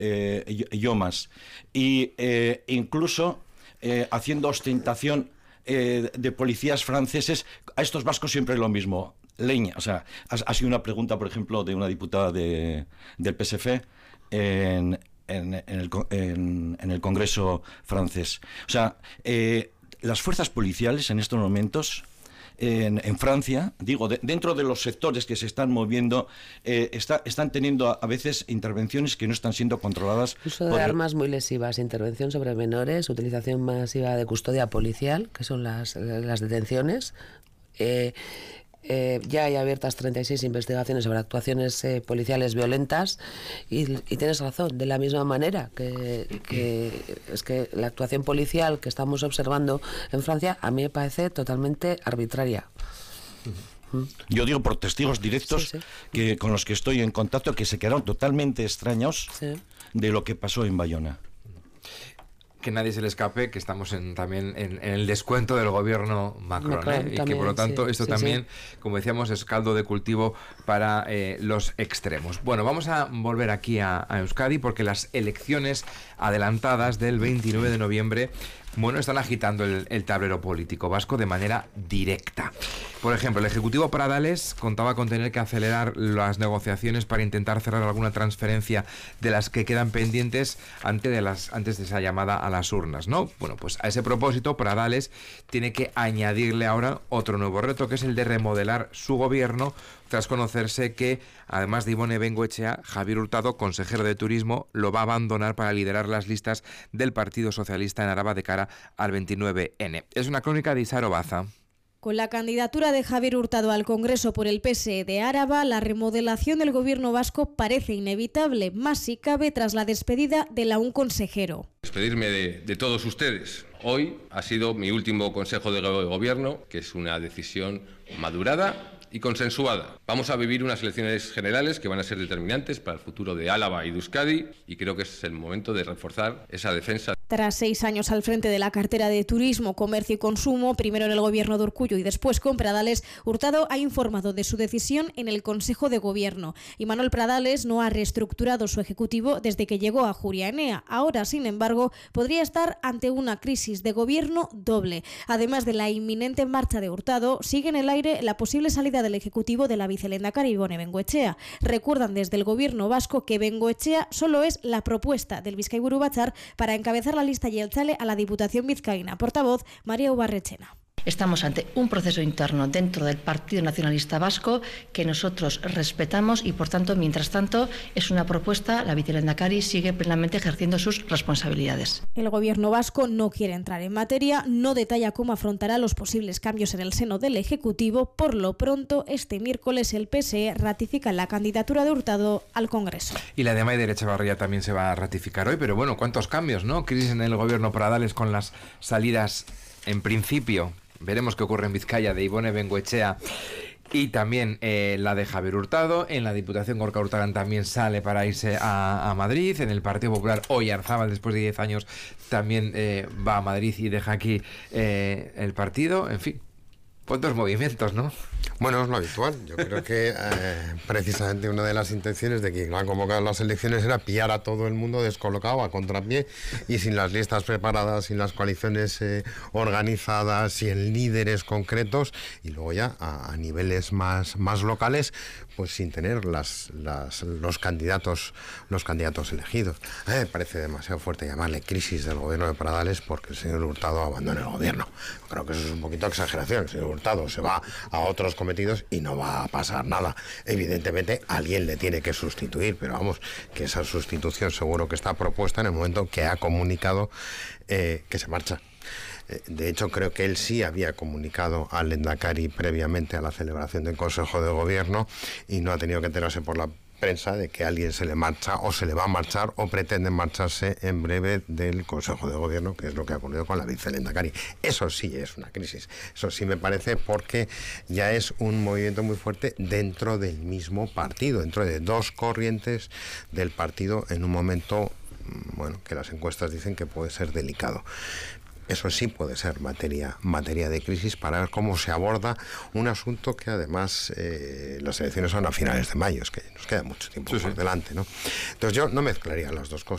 yo más. Y incluso haciendo ostentación de policías franceses, a estos vascos siempre es lo mismo, leña. O sea, ha sido una pregunta, por ejemplo, de una diputada del PSF en el Congreso francés. O sea, las fuerzas policiales en estos momentos en Francia, digo, dentro de los sectores que se están moviendo, están teniendo a veces intervenciones que no están siendo controladas. Uso de armas muy lesivas, intervención sobre menores, utilización masiva de custodia policial, que son las detenciones. Ya hay abiertas 36 investigaciones sobre actuaciones policiales violentas y tienes razón, de la misma manera que es que la actuación policial que estamos observando en Francia a mí me parece totalmente arbitraria. Yo digo por testigos directos con los que estoy en contacto, que se quedaron totalmente extrañados de lo que pasó en Bayona. Que nadie se le escape que estamos también en el descuento del gobierno Macron, y también, que por lo tanto esto también, como decíamos, es caldo de cultivo para los extremos. Bueno, vamos a volver aquí a Euskadi, porque las elecciones adelantadas del 29 de noviembre están agitando el tablero político vasco de manera directa. Por ejemplo, el Ejecutivo Pradales contaba con tener que acelerar las negociaciones para intentar cerrar alguna transferencia de las que quedan pendientes antes de esa llamada a las urnas, ¿no? Bueno, pues a ese propósito, Pradales tiene que añadirle ahora otro nuevo reto, que es el de remodelar su gobierno, tras conocerse que, además de Ibone Bengoechea, Javier Hurtado, consejero de Turismo, lo va a abandonar para liderar las listas del Partido Socialista en Araba de cara al 29N. Es una crónica de Isaro Baza. Con la candidatura de Javier Hurtado al Congreso por el PSE de Áraba, la remodelación del gobierno vasco parece inevitable, más si cabe tras la despedida de un consejero. Despedirme de todos ustedes. Hoy ha sido mi último consejo de gobierno, que es una decisión madurada y consensuada. Vamos a vivir unas elecciones generales que van a ser determinantes para el futuro de Álava y de Euskadi, y creo que es el momento de reforzar esa defensa. Tras 6 años al frente de la cartera de Turismo, Comercio y Consumo, primero en el gobierno de Urkullu y después con Pradales, Hurtado ha informado de su decisión en el Consejo de Gobierno. Y Manuel Pradales no ha reestructurado su ejecutivo desde que llegó a Ajuria Enea. Ahora, sin embargo, podría estar ante una crisis de gobierno doble. Además de la inminente marcha de Hurtado, sigue en el aire la posible salida del ejecutivo de la vicelehendakari Ibone Bengoechea. Recuerdan desde el gobierno vasco que Bengoechea solo es la propuesta del Bizkaiburu Batzar para encabezar la lista Jeltzale a la Diputación vizcaína. Portavoz, María Ubarrechena. Estamos ante un proceso interno dentro del Partido Nacionalista Vasco que nosotros respetamos y, por tanto, mientras tanto, es una propuesta. La vicelehendakari sigue plenamente ejerciendo sus responsabilidades. El gobierno vasco no quiere entrar en materia, no detalla cómo afrontará los posibles cambios en el seno del Ejecutivo. Por lo pronto, este miércoles el PSE ratifica la candidatura de Hurtado al Congreso. Y la de Maider Etxebarria también se va a ratificar hoy, pero bueno, ¿cuántos cambios, no? Crisis en el gobierno Pradales con las salidas, en principio. Veremos qué ocurre en Vizcaya de Ibone Bengoechea y también la de Javier Hurtado. En la Diputación, Gorka Hurtado también sale para irse a Madrid. En el Partido Popular, Oyarzábal, después de 10 años, también va a Madrid y deja aquí el partido. En fin, cuántos movimientos, ¿no? Bueno, es lo habitual. Yo creo que precisamente una de las intenciones de quien ha convocado las elecciones era pillar a todo el mundo descolocado, a contrapié, y sin las listas preparadas, sin las coaliciones organizadas, sin líderes concretos, y luego ya a niveles más locales, pues sin tener los candidatos elegidos. A mí me parece demasiado fuerte llamarle crisis del gobierno de Pradales porque el señor Hurtado abandona el gobierno. Creo que eso es un poquito exageración. El señor Hurtado se va a otros cometidos y no va a pasar nada. Evidentemente alguien le tiene que sustituir, pero vamos, que esa sustitución seguro que está propuesta en el momento que ha comunicado que se marcha. De hecho, creo que él sí había comunicado al lehendakari previamente a la celebración del Consejo de Gobierno y no ha tenido que enterarse por la prensa de que alguien se le marcha o se le va a marchar o pretende marcharse en breve del Consejo de Gobierno, que es lo que ha ocurrido con la vicelehendakari. Eso sí es una crisis. Eso sí me parece, porque ya es un movimiento muy fuerte dentro del mismo partido, dentro de dos corrientes del partido en un momento, bueno, que las encuestas dicen que puede ser delicado. Eso sí puede ser materia de crisis para ver cómo se aborda un asunto que además las elecciones son a finales de mayo, es que nos queda mucho tiempo por delante, ¿no? Entonces yo no mezclaría las dos cosas.